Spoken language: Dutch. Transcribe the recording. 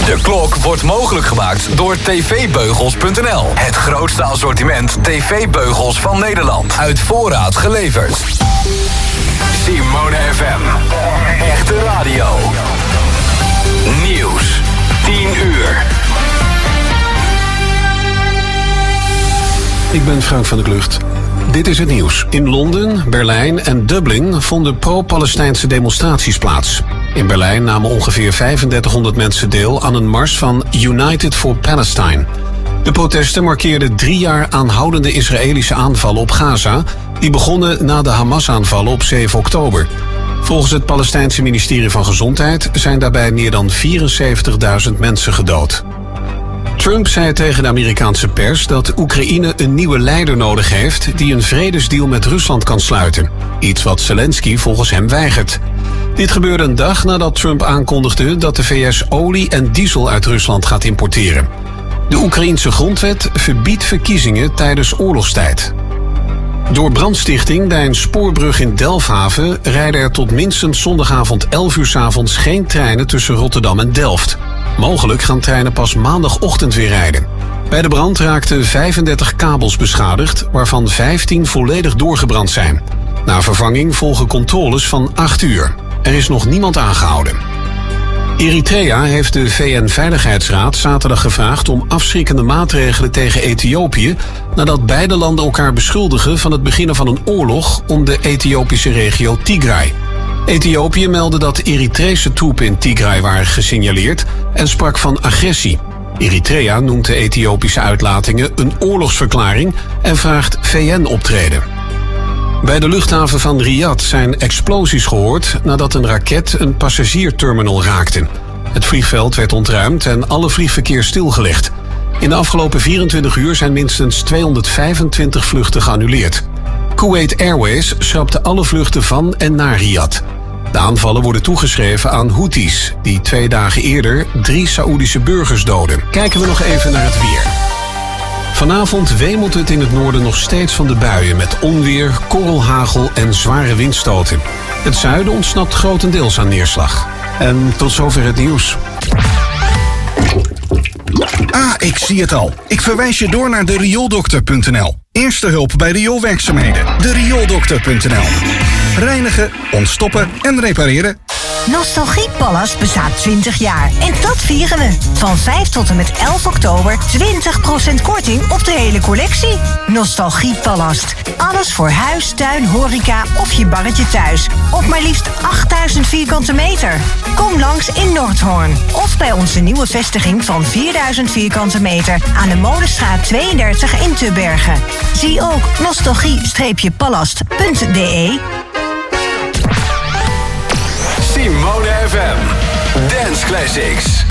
De klok wordt mogelijk gemaakt door tvbeugels.nl. Het grootste assortiment tv-beugels van Nederland. Uit voorraad geleverd. Simone FM. Echte radio. Nieuws. 10 uur. Ik ben Frank van der Klucht. Dit is het nieuws. In Londen, Berlijn en Dublin vonden pro-Palestijnse demonstraties plaats. In Berlijn namen ongeveer 3500 mensen deel aan een mars van United for Palestine. De protesten markeerden 3 jaar aanhoudende Israëlische aanvallen op Gaza, die begonnen na de Hamas-aanvallen op 7 oktober. Volgens het Palestijnse ministerie van Gezondheid zijn daarbij meer dan 74.000 mensen gedood. Trump zei tegen de Amerikaanse pers dat Oekraïne een nieuwe leider nodig heeft die een vredesdeal met Rusland kan sluiten. Iets wat Zelensky volgens hem weigert. Dit gebeurde een dag nadat Trump aankondigde dat de VS olie en diesel uit Rusland gaat importeren. De Oekraïense grondwet verbiedt verkiezingen tijdens oorlogstijd. Door brandstichting bij een spoorbrug in Delfhaven rijden er tot minstens zondagavond 11 uur 's avonds geen treinen tussen Rotterdam en Delft. Mogelijk gaan treinen pas maandagochtend weer rijden. Bij de brand raakten 35 kabels beschadigd, waarvan 15 volledig doorgebrand zijn. Na vervanging volgen controles van 8 uur. Er is nog niemand aangehouden. Eritrea heeft de VN-veiligheidsraad zaterdag gevraagd om afschrikkende maatregelen tegen Ethiopië, nadat beide landen elkaar beschuldigen van het beginnen van een oorlog om de Ethiopische regio Tigray. Ethiopië meldde dat Eritrese troepen in Tigray waren gesignaleerd en sprak van agressie. Eritrea noemt de Ethiopische uitlatingen een oorlogsverklaring en vraagt VN-optreden. Bij de luchthaven van Riyadh zijn explosies gehoord nadat een raket een passagierterminal raakte. Het vliegveld werd ontruimd en alle vliegverkeer stilgelegd. In de afgelopen 24 uur zijn minstens 225 vluchten geannuleerd. Kuwait Airways schrapte alle vluchten van en naar Riyadh. De aanvallen worden toegeschreven aan Houthis, die 2 dagen eerder 3 Saoedische burgers doden. Kijken we nog even naar het weer. Vanavond wemelt het in het noorden nog steeds van de buien met onweer, korrelhagel en zware windstoten. Het zuiden ontsnapt grotendeels aan neerslag. En tot zover het nieuws. Ah, ik zie het al. Ik verwijs je door naar de riooldokter.nl. Eerste hulp bij rioolwerkzaamheden. De riooldokter.nl. Reinigen, ontstoppen en repareren. Nostalgiepalast bestaat 20 jaar en dat vieren we. Van 5 tot en met 11 oktober 20% korting op de hele collectie. Nostalgiepalast. Alles voor huis, tuin, horeca of je barretje thuis. Op maar liefst 8000 vierkante meter. Kom langs in Noordhoorn. Of bij onze nieuwe vestiging van 4000 vierkante meter aan de Molenstraat 32 in Tubbergen. Zie ook nostalgie-palast.de. Simone FM. Dance Classics.